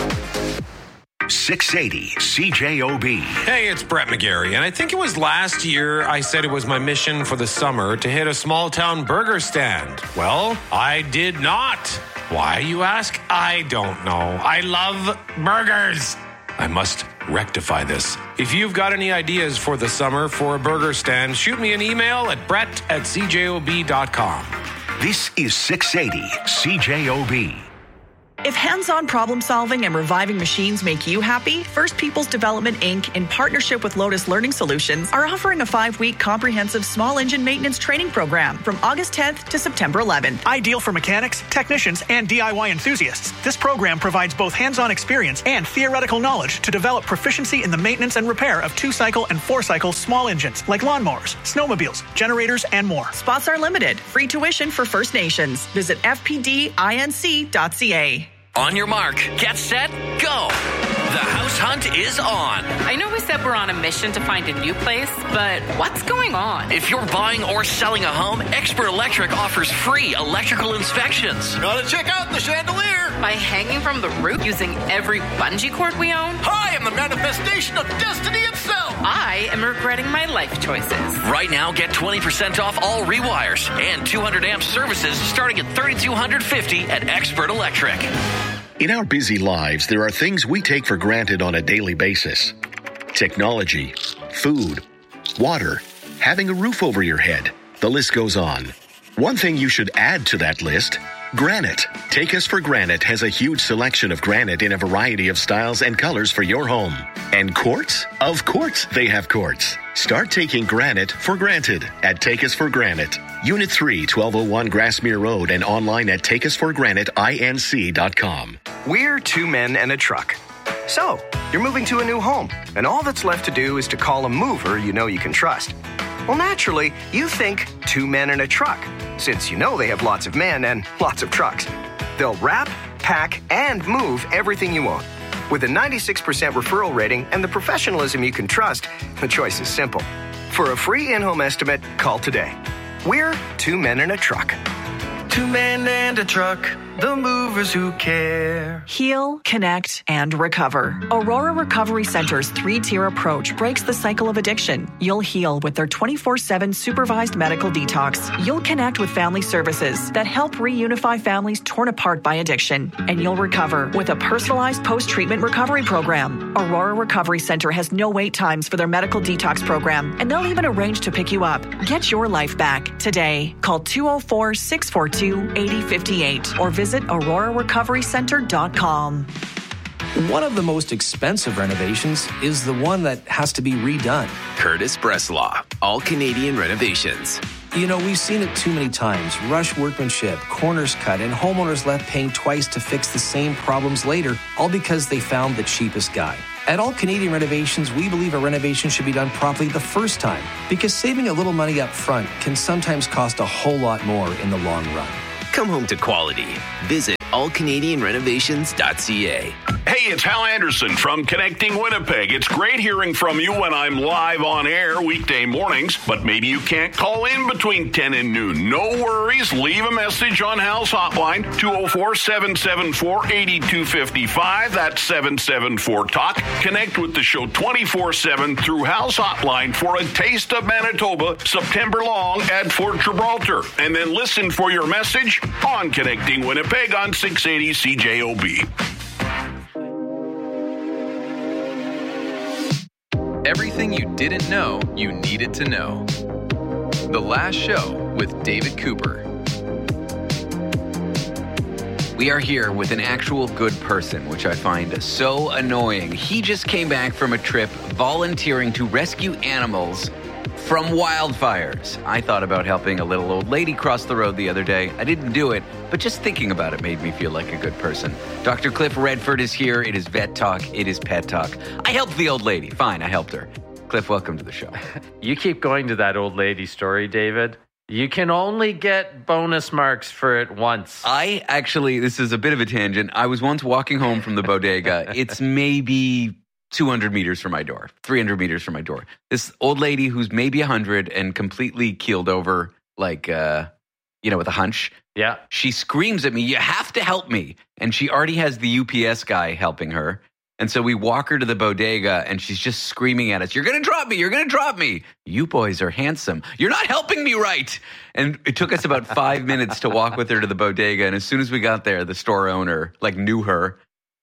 680 CJOB. Hey, it's Brett McGarry, and I think it was last year I said it was my mission for the summer to hit a small town burger stand. Well, I did not. Why, you ask? I don't know. I love burgers. I must rectify this. If you've got any ideas for the summer for a burger stand, shoot me an email at brett@cjob.com. This is 680 CJOB. If hands-on problem-solving and reviving machines make you happy, First Peoples Development, Inc., in partnership with Lotus Learning Solutions, are offering a 5-week comprehensive small engine maintenance training program from August 10th to September 11th. Ideal for mechanics, technicians, and DIY enthusiasts, this program provides both hands-on experience and theoretical knowledge to develop proficiency in the maintenance and repair of 2-cycle and 4-cycle small engines like lawnmowers, snowmobiles, generators, and more. Spots are limited. Free tuition for First Nations. Visit fpdinc.ca. On your mark, get set, go! The house hunt is on. I know we said we're on a mission to find a new place, but what's going on? If you're buying or selling a home, Expert Electric offers free electrical inspections. Gotta check out the chandelier. By hanging from the roof using every bungee cord we own? I am the manifestation of destiny itself. I am regretting my life choices. Right now, get 20% off all rewires and 200 amp services starting at $3,250 at Expert Electric. In our busy lives, there are things we take for granted on a daily basis. Technology, food, water, having a roof over your head. The list goes on. One thing you should add to that list, granite. Take Us for Granite has a huge selection of granite in a variety of styles and colors for your home. And quartz? Of course they have quartz. Start taking granite for granted at Take Us for Granite. Unit 3, 1201 Grassmere Road, and online at takeusforgranitinc.com. We're 2 men and a truck. So, you're moving to a new home, and all that's left to do is to call a mover you know you can trust. Well, naturally, you think 2 men and a truck, since you know they have lots of men and lots of trucks. They'll wrap, pack, and move everything you own. With a 96% referral rating and the professionalism you can trust, the choice is simple. For a free in-home estimate, call today. We're 2 men and a truck. 2 men and a truck. the movers who care. Heal, connect, and recover. Aurora Recovery Center's 3-tier approach breaks the cycle of addiction. You'll heal with their 24/7 supervised medical detox. You'll connect with family services that help reunify families torn apart by addiction. And you'll recover with a personalized post-treatment recovery program. Aurora Recovery Center has no wait times for their medical detox program, and they'll even arrange to pick you up. Get your life back today. Call 204-642-8058 or visit aurorarecoverycenter.com. One of the most expensive renovations is the one that has to be redone. Curtis Breslaw, All Canadian Renovations. You know, we've seen it too many times. Rush workmanship, corners cut, and homeowners left paying twice to fix the same problems later, all because they found the cheapest guy. At All Canadian Renovations, we believe a renovation should be done properly the first time, because saving a little money up front can sometimes cost a whole lot more in the long run. Come home to quality. Visit allcanadianrenovations.ca. Hey, it's Hal Anderson from Connecting Winnipeg. It's great hearing from you when I'm live on air weekday mornings, but maybe you can't call in between 10 and noon. No worries. Leave a message on Hal's hotline, 204-774-8255. That's 774-TALK. Connect with the show 24/7 through Hal's hotline for a taste of Manitoba September long at Fort Gibraltar. And then listen for your message on Connecting Winnipeg on 680 CJOB. Everything you didn't know you needed to know. The Last Show with David Cooper. We are here with an actual good person, which I find so annoying. He just came back from a trip volunteering to rescue animals from wildfires. I thought about helping a little old lady cross the road the other day. I didn't do it, but just thinking about it made me feel like a good person. Dr. Cliff Redford is here. It is Vet Talk. It is Pet Talk. I helped the old lady. Fine, I helped her. Cliff, welcome to the show. You keep going to that old lady story, David. You can only get bonus marks for it once. This is a bit of a tangent. I was once walking home from the bodega. It's maybe 200 meters from my door, 300 meters from my door. This old lady who's maybe 100 and completely keeled over, like, with a hunch. Yeah. She screams at me, "You have to help me." And she already has the UPS guy helping her. And so we walk her to the bodega and she's just screaming at us, "You're going to drop me. You're going to drop me. You boys are handsome. You're not helping me right." And it took us about 5 minutes to walk with her to the bodega. And as soon as we got there, the store owner knew her.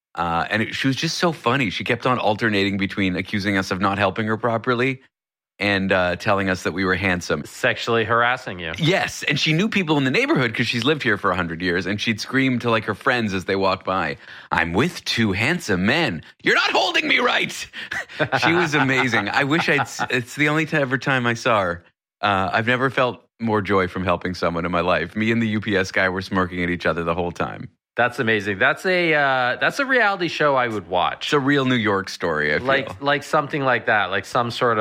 She was just so funny. She kept on alternating between accusing us of not helping her properly and telling us that we were handsome. Sexually harassing you. Yes, and she knew people in the neighborhood because she's lived here for 100 years, and she'd scream to her friends as they walked by, "I'm with two handsome men. You're not holding me right." She was amazing. I wish it's the only ever time I saw her. I've never felt more joy from helping someone in my life. Me and the UPS guy were smirking at each other the whole time. That's amazing. That's a reality show I would watch. It's a real New York story, I feel. Like something like that, like some sort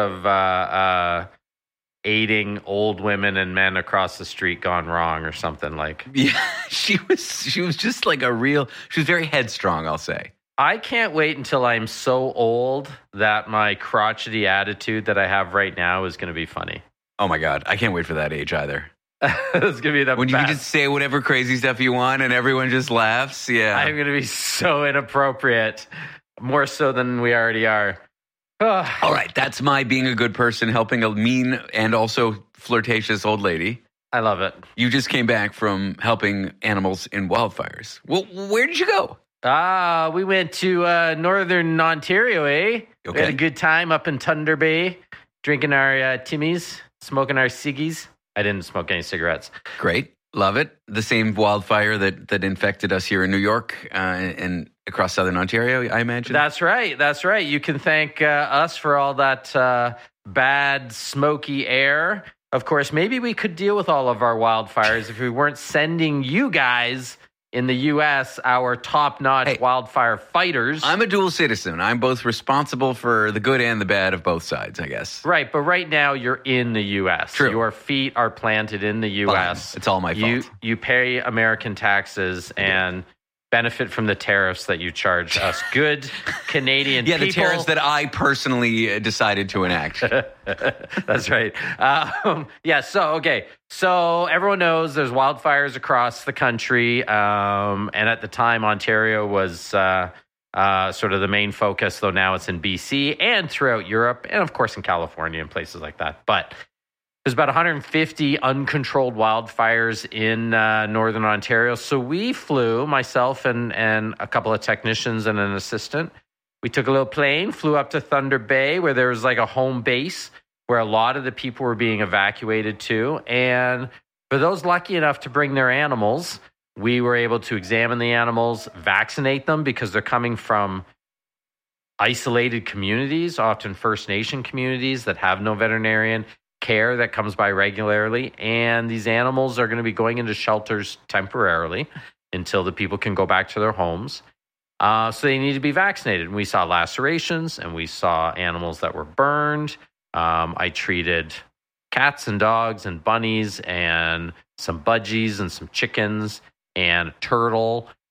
of aiding old women and men across the street gone wrong or something like. Yeah, she was just like she was very headstrong, I'll say. I can't wait until I'm so old that my crotchety attitude that I have right now is going to be funny. Oh my God, I can't wait for that age either. It's going to be the when best. You can just say whatever crazy stuff you want and everyone just laughs. Yeah. I'm going to be so inappropriate, more so than we already are. All right. That's my being a good person, helping a mean and also flirtatious old lady. I love it. You just came back from helping animals in wildfires. Well, where did you go? We went to northern Ontario, eh? Okay. We had a good time up in Thunder Bay, drinking our Timmies, smoking our ciggies. I didn't smoke any cigarettes. Great. Love it. The same wildfire that infected us here in New York and across southern Ontario, I imagine. That's right. That's right. You can thank us for all that bad, smoky air. Of course, maybe we could deal with all of our wildfires if we weren't sending you guys in the U.S., our top-notch wildfire fighters. I'm a dual citizen. I'm both responsible for the good and the bad of both sides, I guess. Right, but right now you're in the U.S. True. Your feet are planted in the U.S. Fine. It's all my fault. You pay American taxes, and benefit from the tariffs that you charge us good Canadian people. The tariffs that I personally decided to enact. That's right. So everyone knows there's wildfires across the country. And at the time, Ontario was sort of the main focus, though now it's in BC and throughout Europe and, of course, in California and places like that. But there's about 150 uncontrolled wildfires in northern Ontario. So we flew, myself and a couple of technicians and an assistant. We took a little plane, flew up to Thunder Bay, where there was like a home base where a lot of the people were being evacuated to. And for those lucky enough to bring their animals, we were able to examine the animals, vaccinate them because they're coming from isolated communities, often First Nation communities that have no veterinarian care that comes by regularly, and these animals are going to be going into shelters temporarily until the people can go back to their homes. So they need to be vaccinated. And we saw lacerations, and we saw animals that were burned. I treated cats and dogs and bunnies and some budgies and some chickens and a turtle